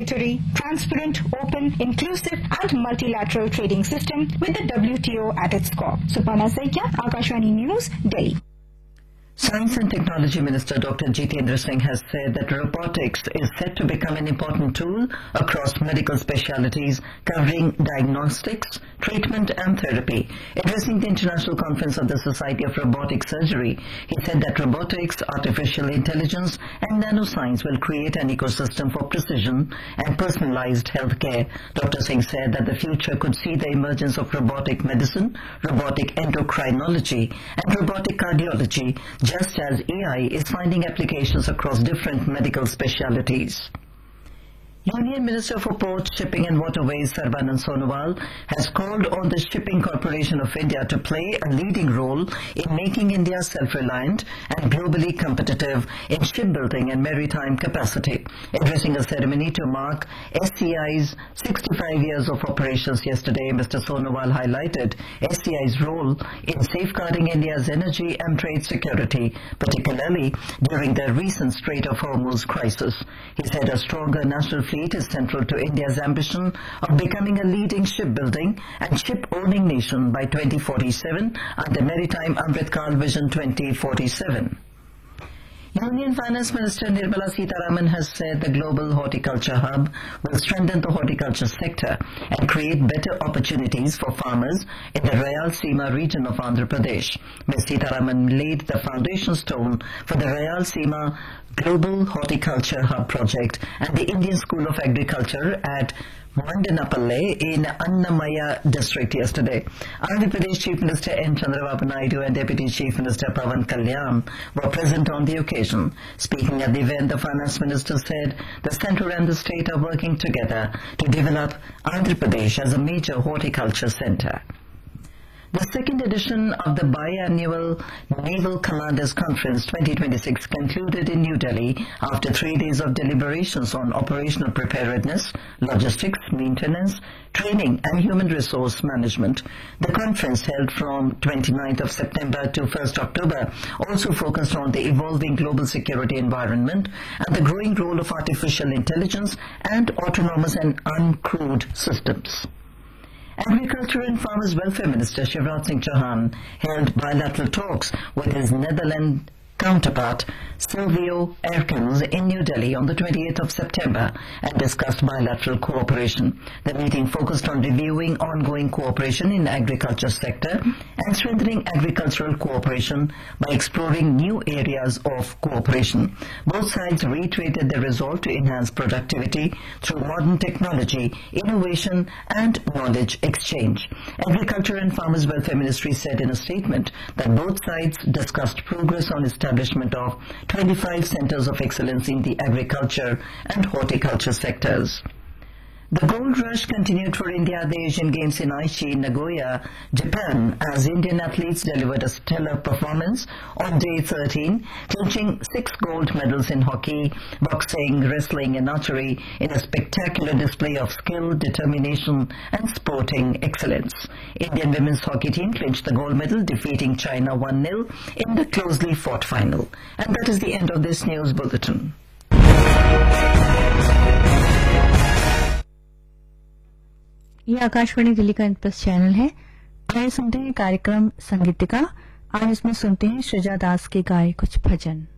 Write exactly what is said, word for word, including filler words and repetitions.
participatory, transparent, open, inclusive and multilateral trading system with the W T O at its core. Suparna Saikia, Akashvani News, Delhi. Science and Technology Minister Doctor Jitendra Singh has said that robotics is set to become an important tool across medical specialties covering diagnostics, treatment and therapy. Addressing the International Conference of the Society of Robotic Surgery, he said that robotics, artificial intelligence and nanoscience will create an ecosystem for precision and personalized healthcare. Doctor Singh said that the future could see the emergence of robotic medicine, robotic endocrinology and robotic cardiology, just as A I is finding applications across different medical specialties. Union Minister for Ports, Shipping and Waterways Sarbanand Sonowal has called on the Shipping Corporation of India to play a leading role in making India self-reliant and globally competitive in shipbuilding and maritime capacity. Addressing a ceremony to mark S C I's sixty-five years of operations yesterday, Mister Sonowal highlighted S C I's role in safeguarding India's energy and trade security, particularly during the recent Strait of Hormuz crisis. He said a stronger national fleet is central to India's ambition of becoming a leading shipbuilding and ship-owning nation by twenty forty-seven under Maritime Amrit Kal Vision twenty forty-seven. Union Finance Minister Nirmala Sitharaman has said the Global Horticulture Hub will strengthen the horticulture sector and create better opportunities for farmers in the Rayalaseema region of Andhra Pradesh. Miz Sitharaman laid the foundation stone for the Rayalaseema Global Horticulture Hub project and the Indian School of Agriculture at Mandanapalle in Annamaya district yesterday. Andhra Pradesh Chief Minister N. Chandrababu Naidu and Deputy Chief Minister Pawan Kalyan were present on the occasion. Speaking at the event, the Finance Minister said the centre and the state are working together to develop Andhra Pradesh as a major horticulture centre. The second edition of the biannual Naval Commanders Conference twenty twenty-six concluded in New Delhi after three days of deliberations on operational preparedness, logistics, maintenance, training and human resource management. The conference, held from twenty-ninth of September to first October, also focused on the evolving global security environment and the growing role of artificial intelligence and autonomous and uncrewed systems. Agriculture and Farmers Welfare Minister Shivraj Singh Chauhan held bilateral talks with his Netherlands counterpart Silvio Erkens in New Delhi on the twenty-eighth of September and discussed bilateral cooperation. The meeting focused on reviewing ongoing cooperation in the agriculture sector and strengthening agricultural cooperation by exploring new areas of cooperation. Both sides reiterated their resolve to enhance productivity through modern technology, innovation and knowledge exchange. Agriculture and Farmers Welfare Ministry said in a statement that both sides discussed progress on establishment of twenty-five centers of excellence in the agriculture and horticulture sectors. The gold rush continued for India at the Asian Games in Aichi, Nagoya, Japan, as Indian athletes delivered a stellar performance on day thirteen, clinching six gold medals in hockey, boxing, wrestling and archery in a spectacular display of skill, determination and sporting excellence. Indian women's hockey team clinched the gold medal, defeating China one nil in the closely fought final. And that is the end of this news bulletin. ये आकाशवाणी दिल्ली का interest channel है। आइए सुनते हैं कार्यक्रम संगीतिका। आज इसमें सुनते हैं सृजा दास के गाए कुछ भजन।